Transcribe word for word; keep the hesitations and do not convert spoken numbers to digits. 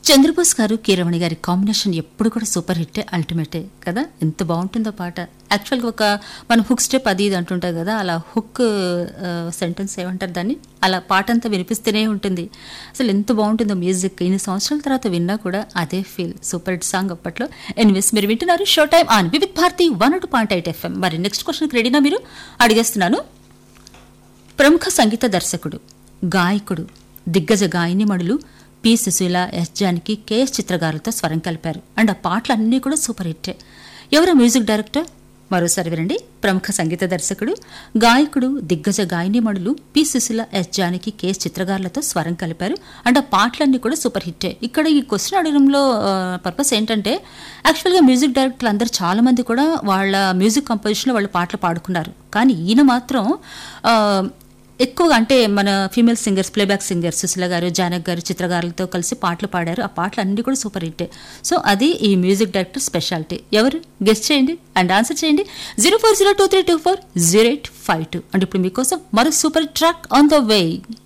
చంద్రబోస్ గారు కీరవాణి గారి కాంబినేషన్ ఎప్పుడు కూడా సూపర్ హిట్టే, అల్టిమేటే కదా. ఎంత బాగుంటుందో పాట. యాక్చువల్గా ఒక మనం హుక్ స్టెప్ అది ఇది అంటుంటాం కదా, అలా హుక్ సెంటెన్స్ ఏమంటారు దాన్ని, అలా పాట అంతా వినిపిస్తూనే ఉంటుంది. అసలు ఎంత బాగుంటుందో మ్యూజిక్. ఇన్ని సంవత్సరాల తర్వాత విన్నా కూడా అదే ఫీల్. సూపర్ హిట్ సాంగ్ అప్పట్లో. ఎనీవేస్, మీరు వింటున్నారు show time on Vividh Bharati one two point eight FM. మరి నెక్స్ట్ క్వశ్చన్కి రెడీనా మీరు? అడిగేస్తున్నాను. ప్రముఖ సంగీత దర్శకుడు, గాయకుడు, దిగ్గజ గాయనిమణులు P Susheela, yes Janaki, K S చిత్రగారులతో స్వరం కలిపారు. అండ్ ఆ పాటలన్నీ కూడా సూపర్ హిట్టే. ఎవరు మ్యూజిక్ డైరెక్టర్? మరోసారి వినండి. ప్రముఖ సంగీత దర్శకుడు, గాయకుడు, దిగ్గజ గాయనిమణులు P Susheela, yes Janaki, K S చిత్రగారులతో స్వరం కలిపారు. అండ్ ఆ పాటలన్నీ కూడా సూపర్ హిట్టే. ఇక్కడ ఈ క్వశ్చన్ అడగడంలో పర్పస్ ఏంటంటే, యాక్చువల్గా మ్యూజిక్ డైరెక్టర్లు అందరూ చాలా మంది కూడా వాళ్ళ మ్యూజిక్ కంపోజిషన్లో వాళ్ళు పాటలు పాడుకున్నారు. కానీ ఈయన మాత్రం ఎక్కువగా అంటే మన female singers, playback singers Susheela గారు, జానక్ గారు, చిత్రగారులతో కలిసి పాటలు పాడారు. ఆ పాటలు అన్నీ కూడా సూపర్ హిట్టే. సో అది ఈ మ్యూజిక్ డైరెక్టర్ స్పెషాలిటీ. ఎవరు గెస్ట్ చేయండి అండ్ ఆన్సర్ చేయండి. Zero four zero two three two four zero eight five two. And ఇప్పుడు మీకోసం మరో super track on the way.